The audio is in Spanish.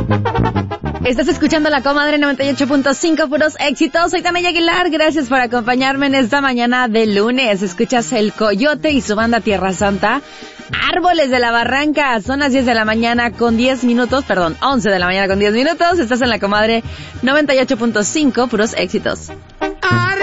Estás escuchando La Comadre 98.5, puros éxitos. Soy Tania Aguilar, gracias por acompañarme en esta mañana de lunes. Escuchas El Coyote y su banda Tierra Santa. Árboles de la Barranca, son las 10 de la mañana con 10 minutos, 11 de la mañana con 10 minutos. Estás en La Comadre 98.5, puros éxitos.